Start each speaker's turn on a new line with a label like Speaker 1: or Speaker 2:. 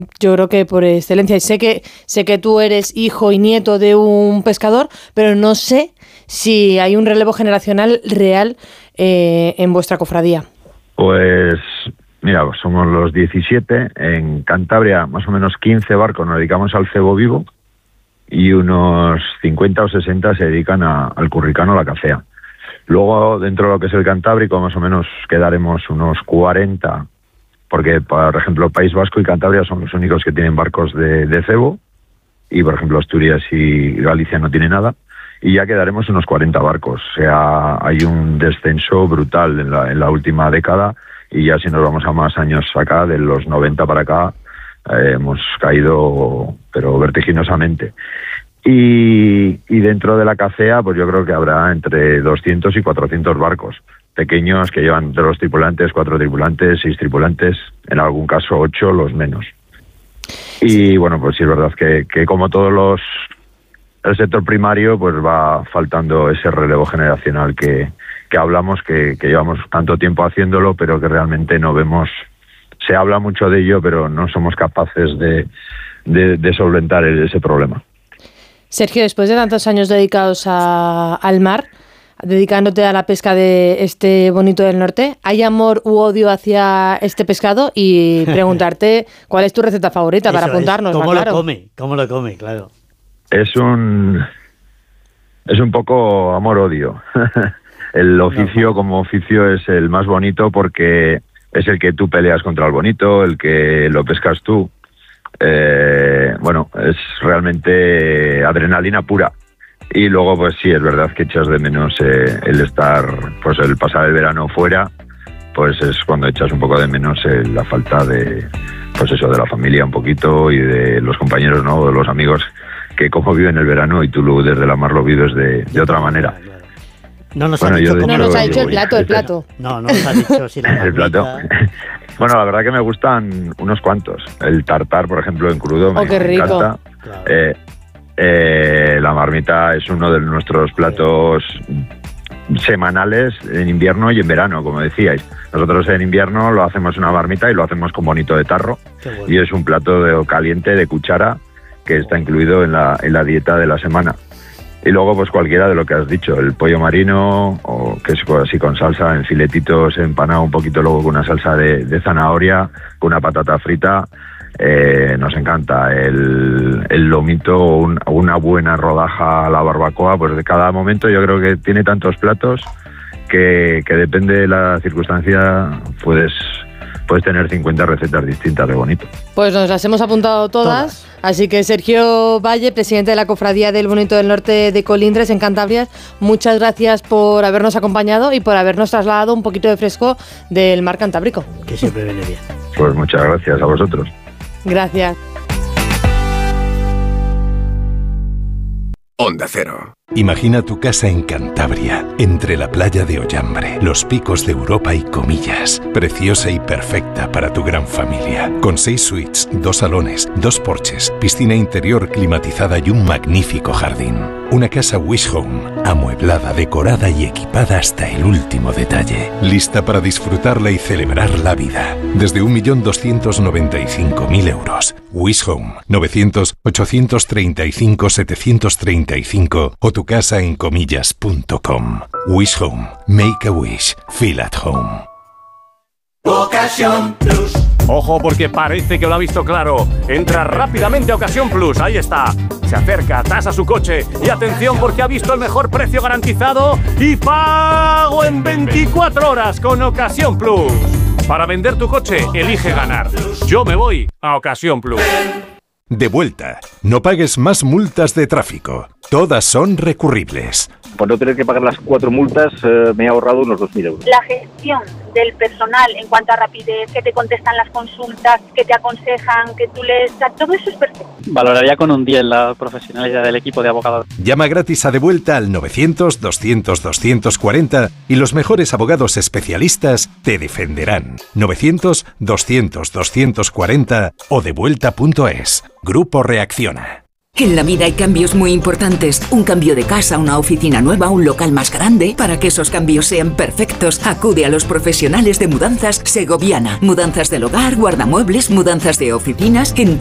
Speaker 1: yo creo que por excelencia. Sé que tú eres hijo y nieto de un pescador, pero no sé si hay un relevo generacional real en vuestra cofradía.
Speaker 2: Pues mira, somos los 17. En Cantabria, más o menos 15 barcos nos dedicamos al cebo vivo y unos 50 o 60 se dedican al curricano, a la cafea. Luego, dentro de lo que es el Cantábrico, más o menos quedaremos unos 40, porque, por ejemplo, País Vasco y Cantabria son los únicos que tienen barcos de cebo, y, por ejemplo, Asturias y Galicia no tienen nada, y ya quedaremos unos 40 barcos. O sea, hay un descenso brutal en la última década, y ya si nos vamos a más años acá, de los 90 para acá, hemos caído, pero vertiginosamente. Y dentro de la cafea, pues yo creo que habrá entre 200 y 400 barcos pequeños que llevan 2 tripulantes, 4 tripulantes, 6 tripulantes, en algún caso 8, los menos. Y bueno, pues sí es verdad que como todos el sector primario, pues va faltando ese relevo generacional que hablamos, que llevamos tanto tiempo haciéndolo, pero que realmente no vemos. Se habla mucho de ello, pero no somos capaces de solventar ese problema.
Speaker 1: Sergio, después de tantos años dedicados al mar, dedicándote a la pesca de este bonito del norte, ¿hay amor u odio hacia este pescado? Y preguntarte cuál es tu receta favorita para apuntarnos.
Speaker 3: ¿Cómo lo come? Claro.
Speaker 2: Es un poco amor-odio. El oficio como oficio es el más bonito porque es el que tú peleas contra el bonito, el que lo pescas tú. Bueno, es realmente adrenalina pura. Y luego, pues sí, es verdad que echas de menos el estar, pues el pasar el verano fuera, pues es cuando echas un poco de menos la falta de, pues eso, de la familia un poquito y de los compañeros, ¿no? De los amigos que como viven el verano y tú desde la mar lo vives de otra manera.
Speaker 3: No nos ha dicho
Speaker 1: el plato.
Speaker 3: No nos ha dicho si la
Speaker 2: el plato. Bueno, la verdad que me gustan unos cuantos. El tartar, por ejemplo, en crudo, me encanta. Claro. La marmita es uno de nuestros platos semanales en invierno y en verano, como decíais. Nosotros en invierno lo hacemos una marmita y lo hacemos con bonito de tarro. Bueno. Y es un plato caliente de cuchara que está incluido en la dieta de la semana. Y luego, pues cualquiera de lo que has dicho, el pollo marino, o que es así con salsa, en filetitos, empanado un poquito, luego con una salsa de zanahoria, con una patata frita, nos encanta. El lomito, una buena rodaja a la barbacoa, pues de cada momento yo creo que tiene tantos platos que depende de la circunstancia, puedes tener 50 recetas distintas de bonito.
Speaker 1: Pues nos las hemos apuntado todas. Así que Sergio Valle, presidente de la Cofradía del Bonito del Norte de Colindres, en Cantabria, muchas gracias por habernos acompañado y por habernos trasladado un poquito de fresco del mar Cantábrico.
Speaker 3: Que siempre viene bien.
Speaker 2: Pues muchas gracias a vosotros.
Speaker 1: Gracias.
Speaker 4: Onda Cero.
Speaker 5: Imagina tu casa en Cantabria, entre la playa de Ollambre, los picos de Europa y Comillas. Preciosa y perfecta para tu gran familia. Con 6 suites, 2 salones, 2 porches, piscina interior climatizada y un magnífico jardín. Una casa Wish Home, amueblada, decorada y equipada hasta el último detalle. Lista para disfrutarla y celebrar la vida. Desde 1.295.000 euros. Wish Home, 900-835-735 o tu casa en comillas.com. Wish Home. Make a wish. Feel at home.
Speaker 6: Ocasión Plus. Ojo, porque parece que lo ha visto claro. Entra rápidamente a Ocasión Plus. Ahí está. Se acerca, tasa su coche. Y atención, porque ha visto el mejor precio garantizado y pago en 24 horas con Ocasión Plus. Para vender tu coche, elige ganar. Yo me voy a Ocasión Plus.
Speaker 5: De vuelta. No pagues más multas de tráfico. Todas son recurribles.
Speaker 7: Por no tener que pagar las 4 multas, me he ahorrado unos 2.000 euros.
Speaker 8: La gestión del personal en cuanto a rapidez, que te contestan las consultas, que te aconsejan, que tú les... Todo eso es perfecto.
Speaker 9: Valoraría con un 10 la profesionalidad del equipo de abogados.
Speaker 5: Llama gratis a De Vuelta al 900-200-240 y los mejores abogados especialistas te defenderán. 900-200-240 o devuelta.es. Grupo Reacciona.
Speaker 4: En la vida hay cambios muy importantes. Un cambio de casa, una oficina nueva, un local más grande. Para que esos cambios sean perfectos, acude a los profesionales de mudanzas Segoviana. Mudanzas del hogar, guardamuebles, mudanzas de oficinas. En